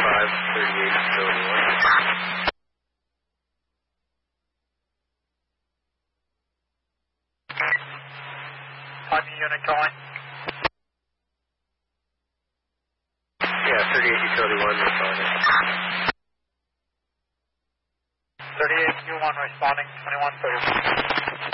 Unit calling. Yeah, 38 Utility 1 responding. 38 Q1 responding, 2130.